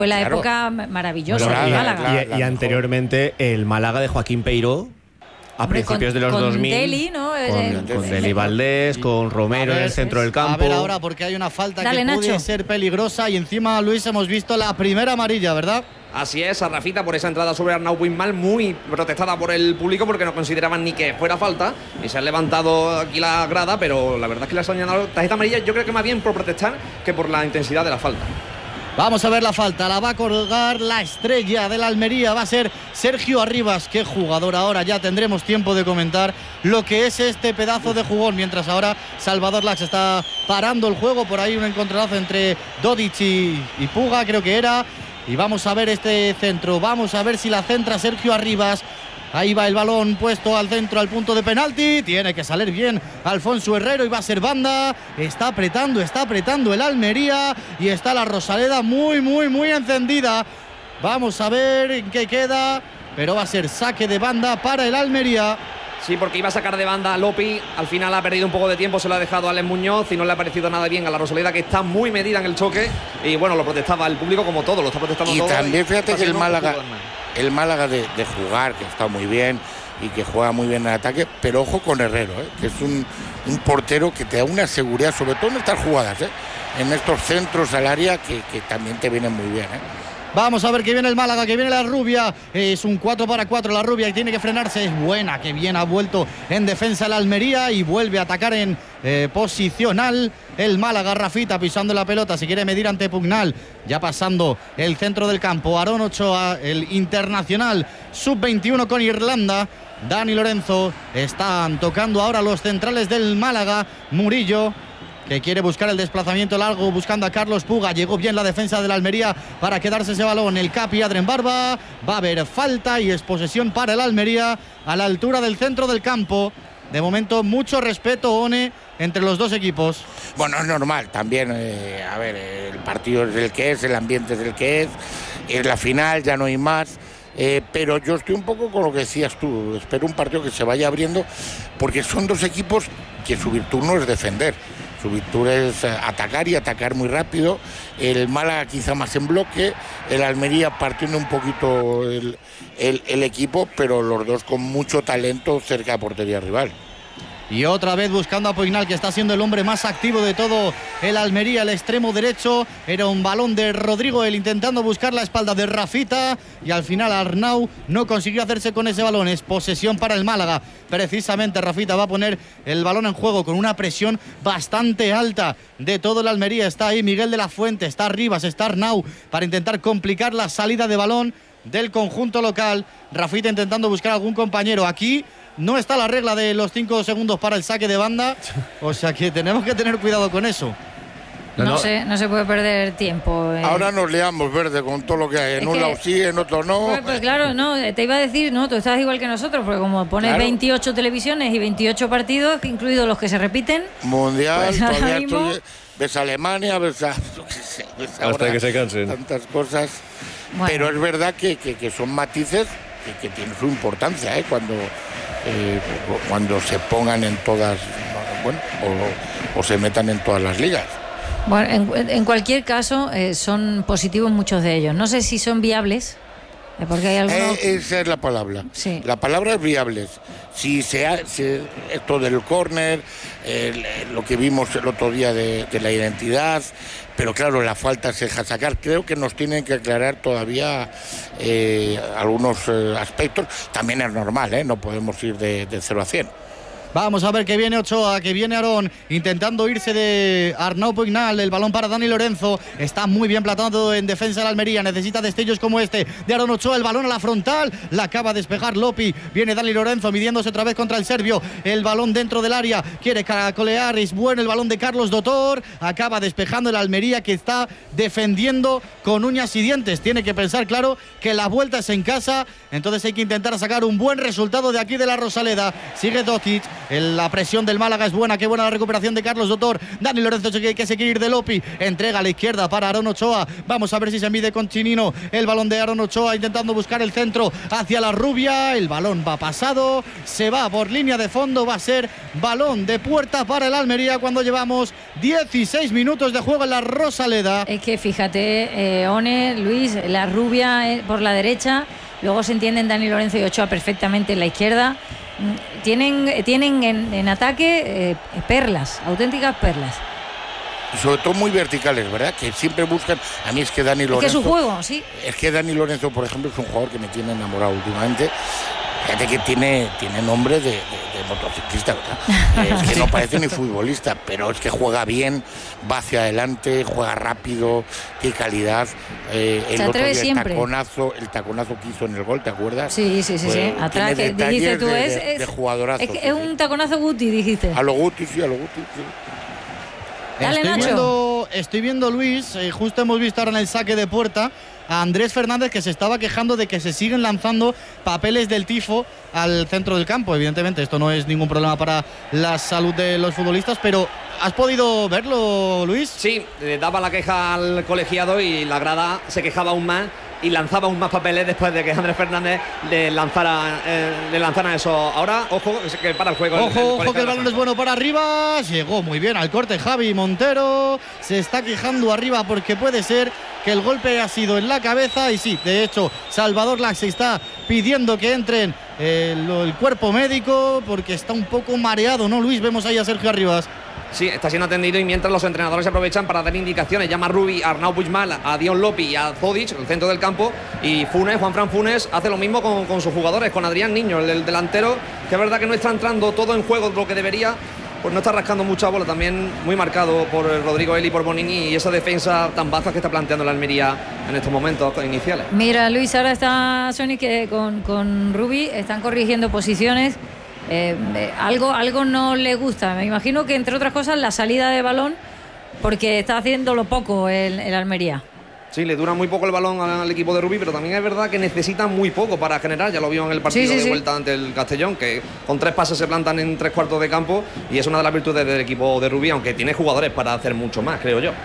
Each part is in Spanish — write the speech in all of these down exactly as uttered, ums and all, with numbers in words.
Fue la Claro. época maravillosa Bueno, del y, Málaga. la- Y, la y mejor. anteriormente el Málaga de Joaquín Peiró a Hombre, principios con- de los con dos mil. Deli, ¿no? Con, Eh, con eh, Deli Valdés, con Romero A en ver, el centro del campo. A ver ahora, porque hay una falta Dale, que puede Nacho. ser peligrosa. Y encima, Luis, hemos visto la primera amarilla, ¿verdad? Así es, a Rafita por esa entrada sobre Arnau Puigmal, muy protestada por el público porque no consideraban ni que fuera falta y se han levantado aquí la grada, pero la verdad es que le han señalado tarjeta amarilla, yo creo que más bien por protestar que por la intensidad de la falta. Vamos a ver la falta, la va a colgar la estrella de la Almería, va a ser Sergio Arribas. Qué jugador ahora, ya tendremos tiempo de comentar lo que es este pedazo de jugón, mientras ahora Salvador Lax está parando el juego, por ahí un encontronazo entre Dodic y, y Puga, creo que era, y vamos a ver este centro, vamos a ver si la centra Sergio Arribas. Ahí va el balón puesto al centro, al punto de penalti. Tiene que salir bien Alfonso Herrero y va a ser banda. Está apretando, está apretando el Almería y está la Rosaleda muy, muy, muy encendida. Vamos a ver en qué queda, pero va a ser saque de banda para el Almería. Sí, porque iba a sacar de banda a Lopi, al final ha perdido un poco de tiempo, se lo ha dejado a Alex Muñoz y no le ha parecido nada bien a la Rosaleda, que está muy medida en el choque y bueno, lo protestaba el público como todo, lo está protestando Y todo. también fíjate está que el siendo un Málaga, jugador más. el Málaga de, de jugar, que está muy bien y que juega muy bien en ataque, pero ojo con Herrero, ¿eh? Que es un, un portero que te da una seguridad, sobre todo en estas jugadas, ¿eh? En estos centros al área que, que también te vienen muy bien, ¿eh? Vamos a ver que viene el Málaga, que viene la Rubia. Es un cuatro para cuatro la Rubia y tiene que frenarse. Es buena, que bien ha vuelto en defensa la Almería y vuelve a atacar en eh, posicional el Málaga. Rafita pisando la pelota, si quiere medir ante Pugnal. Ya pasando el centro del campo. Aarón Ochoa, el internacional sub veintiuno con Irlanda. Dani Lorenzo. Están tocando ahora los centrales del Málaga. Murillo, que quiere buscar el desplazamiento largo, buscando a Carlos Puga. Llegó bien la defensa de la Almería para quedarse ese balón. El Capi Adren Barba. Va a haber falta y es posesión para el Almería a la altura del centro del campo. De momento, mucho respeto, One, entre los dos equipos. Bueno, es normal también, eh, a ver, el partido es el que es, el ambiente es el que es, es la final, ya no hay más. Eh, pero yo estoy un poco con lo que decías tú, espero un partido que se vaya abriendo, porque son dos equipos que su virtud no es defender, su virtud es atacar y atacar muy rápido. El Málaga quizá más en bloque, el Almería partiendo un poquito el, el, el equipo, pero los dos con mucho talento cerca de portería rival. Y otra vez buscando a Puignal, que está siendo el hombre más activo de todo el Almería, el extremo derecho. Era un balón de Rodrigo, él intentando buscar la espalda de Rafita. Y al final Arnau no consiguió hacerse con ese balón. Es posesión para el Málaga. Precisamente Rafita va a poner el balón en juego con una presión bastante alta de todo el Almería. Está ahí Miguel de la Fuente, está Rivas, está Arnau para intentar complicar la salida de balón del conjunto local. Rafita intentando buscar algún compañero. Aquí no está la regla de los cinco segundos para el saque de banda, o sea que tenemos que tener cuidado con eso. No, No, no. Se, no se puede perder tiempo. eh. Ahora nos liamos, Verde, con todo lo que hay. En Es un que- lado sí, en otro no. Pues, pues claro, no, te iba a decir, no, tú estás igual que nosotros, porque como pones Claro. veintiocho televisiones y veintiocho partidos, incluidos los que se repiten, Mundial, Pues ahora todavía mismo- estoy- ves a Alemania, ves a, yo qué sé, ves Hasta ahora que se cansen. tantas cosas. Bueno. Pero es verdad que, que, que son matices que, que tienen su importancia, ¿eh? Cuando, eh, cuando se pongan en todas, bueno, o, o se metan en todas las ligas. bueno, en, en cualquier caso, eh, son positivos muchos de ellos. No sé si son viables, eh, porque hay algunos... Eh, esa es la palabra. Sí. La palabra es viables. Si se ha, se- esto del córner, el- lo que vimos el otro día de, de la identidad, pero claro, la falta se deja sacar. Creo que nos tienen que aclarar todavía eh, algunos eh, aspectos. También es normal, ¿eh? No podemos ir de, de cero a cien. Vamos a ver que viene Ochoa, que viene Aarón, intentando irse de Arnau Puignal. El balón para Dani Lorenzo. Está muy bien plantado en defensa de la Almería. Necesita destellos como este de Aarón Ochoa. El balón a la frontal. La acaba de despejar Lopi. Viene Dani Lorenzo midiéndose otra vez contra el serbio. El balón dentro del área. Quiere caracolear. Es bueno el balón de Carlos Dotor. Acaba despejando el Almería, que está defendiendo con uñas y dientes. Tiene que pensar, claro, que la vuelta es en casa. Entonces hay que intentar sacar un buen resultado de aquí de la Rosaleda. Sigue Dotic. El, la presión del Málaga es buena. Qué buena la recuperación de Carlos Dotor. Dani Lorenzo que, que se quiere ir de Lopi. Entrega a la izquierda para Aaron Ochoa. Vamos a ver si se mide con Chinino. El balón de Aaron Ochoa intentando buscar el centro hacia la Rubia. El balón va pasado. Se va por línea de fondo. Va a ser balón de puerta para el Almería cuando llevamos dieciséis minutos de juego en la Rosaleda. Es que fíjate, eh, One, Luis, la Rubia eh, por la derecha. Luego se entienden Dani Lorenzo y Ochoa perfectamente en la izquierda. Tienen, tienen en, en ataque eh, perlas, auténticas perlas. Sobre todo muy verticales, ¿verdad? Que siempre buscan. A mí es que Dani Lorenzo. Es que es su juego, sí. Es que Dani Lorenzo, por ejemplo, es un jugador que me tiene enamorado últimamente. Fíjate que tiene, tiene nombre de, de, de motociclista, ¿verdad? Es que no parece ni futbolista, pero es que juega bien, va hacia adelante, juega rápido, tiene calidad. Eh, el Se otro día siempre. el taconazo, el taconazo que hizo en el gol, ¿te acuerdas? Sí, sí, sí, pues, sí. Atrás que dijiste tú de, es, de, es, de jugadorazo. Es, que sí, es sí. un taconazo Guti, dijiste. A lo Guti, sí, a lo Guti, sí. Dale, estoy, Nacho. viendo, estoy viendo, Luis, eh, justo hemos visto ahora en el saque de puerta a Andrés Fernández, que se estaba quejando de que se siguen lanzando papeles del tifo al centro del campo. Evidentemente esto no es ningún problema para la salud de los futbolistas, pero ¿has podido verlo, Luis? Sí, le daba la queja al colegiado y la grada se quejaba aún más y lanzaba aún más papeles después de que Andrés Fernández le lanzara, eh, le lanzara eso. Ahora, ojo, que para el juego. Ojo, el, el ojo que el balón es bueno para arriba. Llegó muy bien al corte Javi Montero. Se está quejando arriba porque puede ser que el golpe ha sido en la cabeza. Y sí, de hecho, Salvador Lax está pidiendo que entren el, el cuerpo médico porque está un poco mareado, ¿no, Luis? Vemos ahí a Sergio Arribas. Sí, está siendo atendido y mientras los entrenadores aprovechan para dar indicaciones. Llama a Rubi, a Arnau Puigmal, a Dion Lopi y a Zodic, el centro del campo. Y Funes, Juanfran Funes, hace lo mismo con, con sus jugadores, con Adrián Niño, el, el delantero, que es verdad que no está entrando todo en juego lo que debería, pues no está rascando mucha bola. También muy marcado por Rodrigo Eli, por Bonini y esa defensa tan baja que está planteando la Almería en estos momentos iniciales. Mira, Luis, ahora está Sony que con, con Rubi están corrigiendo posiciones. Eh, eh, algo, algo no le gusta. Me imagino que, entre otras cosas, la salida de balón, porque está haciéndolo poco el, el Almería. Sí, le dura muy poco el balón al equipo de Rubí, pero también es verdad que necesita muy poco para generar. Ya lo vio en el partido sí, sí, de sí. vuelta ante el Castellón, que con tres pases se plantan en tres cuartos de campo y es una de las virtudes del equipo de Rubí, aunque tiene jugadores para hacer mucho más, creo yo.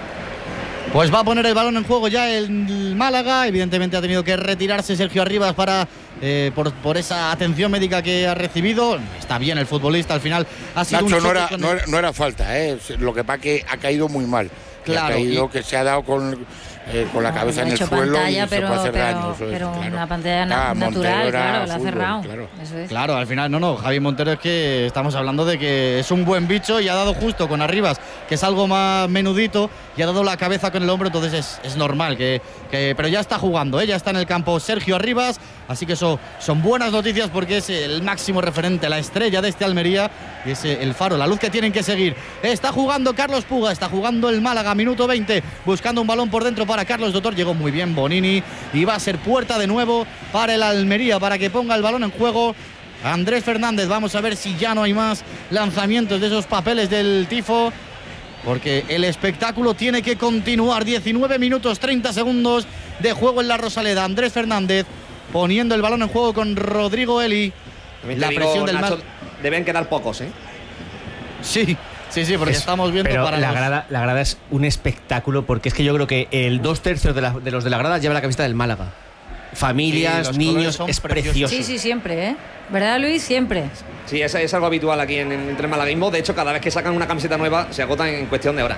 Pues va a poner el balón en juego ya el Málaga. Evidentemente ha tenido que retirarse Sergio Arribas para eh, por, por esa atención médica que ha recibido. Está bien el futbolista, al final ha sido Nacho, un no era, con no, el... era, no era falta, ¿eh? Lo que pasa que ha caído muy mal. Claro, ha caído y... que se ha dado con, eh, con la No, cabeza le ha en el hecho suelo pantalla, y pero, se puede hacer pero, daño. Eso pero es, claro. una pantalla na Ah, natural, Montero claro, la ha fútbol, cerrado. Claro. Eso es. Claro, al final, no, no, Javi Montero es que estamos hablando de que es un buen bicho y ha dado justo con Arribas, que es algo más menudito, y ha dado la cabeza con el hombro, entonces es, es normal que, que... Pero ya está jugando, ¿eh? Ya está en el campo Sergio Arribas, así que eso son buenas noticias porque es el máximo referente, la estrella de este Almería, y es el faro, la luz que tienen que seguir. Está jugando Carlos Puga, está jugando el Málaga, minuto veinte, buscando un balón por dentro para Carlos Dotor, llegó muy bien Bonini, y va a ser puerta de nuevo para el Almería, para que ponga el balón en juego Andrés Fernández. Vamos a ver si ya no hay más lanzamientos de esos papeles del tifo, porque el espectáculo tiene que continuar. diecinueve minutos treinta segundos de juego en la Rosaleda. Andrés Fernández poniendo el balón en juego con Rodrigo Eli. También La te digo, presión del Nacho, mal... deben quedar pocos, ¿eh? Sí, sí, sí, porque Es- estamos viendo pero para la los- grada, la grada es un espectáculo, porque es que yo creo que el dos tercios de, la- de los de la grada lleva la camiseta del Málaga. Familias, Sí, los colores niños, son es preciosos. precioso. Sí, sí, siempre, ¿eh? ¿Verdad, Luis? Siempre. Sí, es, es algo habitual aquí en, en, entre el malaguismo. De hecho, cada vez que sacan una camiseta nueva se agotan en cuestión de horas.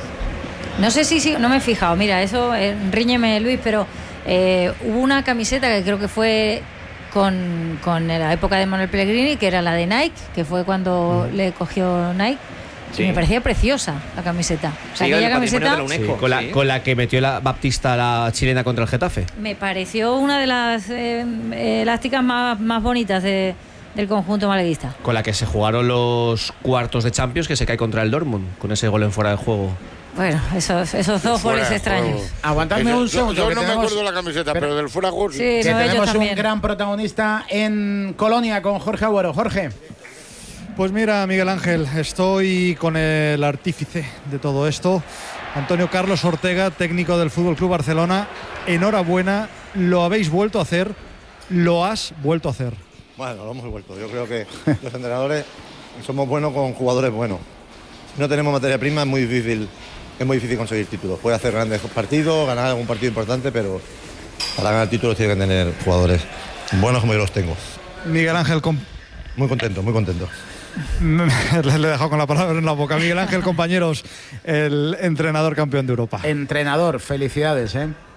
No sé si, si no me he fijado. Mira, eso, eh, ríñeme, Luis, pero eh, hubo una camiseta que creo que fue con, con la época de Manuel Pellegrini, que era la de Nike, que fue cuando le cogió Nike. Sí. Y me parecía preciosa la camiseta. O sea, Sí, aquella el patrimonio camiseta de la UNESCO. Sí, con, la, sí. con la que metió la Baptista, la chilena, contra el Getafe. me pareció una de las eh, eh, elásticas más, más bonitas de, del conjunto malaguista. Con la que se jugaron los cuartos de Champions, que se cae contra el Dortmund, con ese gol en fuera de juego. Bueno, esos, esos dos Fuera goles de extraños. juego. Aguantadme Yo- un yo- segundo. Yo, que no me tenemos- acuerdo de la camiseta, pero- pero, del fuera de juego sí. Sí, que no, ellos tenemos un también. gran protagonista en Colonia con Jorge Agüero. Jorge. Pues mira, Miguel Ángel, estoy con el artífice de todo esto, Antonio Carlos Ortega, técnico del Fútbol Club Barcelona. Enhorabuena, lo habéis vuelto a hacer, lo has vuelto a hacer. Bueno, lo hemos vuelto. Yo creo que los entrenadores somos buenos con jugadores buenos. Si no tenemos materia prima es muy difícil, es muy difícil conseguir títulos. Puede hacer grandes partidos, ganar algún partido importante, pero para ganar títulos tiene que tener jugadores buenos como yo los tengo. Miguel Ángel, con... muy contento, muy contento. Le he dejado con la palabra en la boca. Miguel Ángel, compañeros, el entrenador campeón de Europa. Entrenador, felicidades, ¿eh?